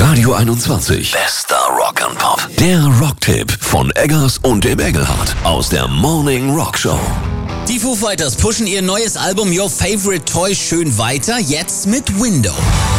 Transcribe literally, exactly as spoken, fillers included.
Radio einundzwanzig. Bester Rock and Pop. Der Rocktipp von Eggers und dem Engelhardt aus der Morning Rock Show. Die Foo Fighters pushen ihr neues Album Your Favorite Toy schön weiter, jetzt mit Window.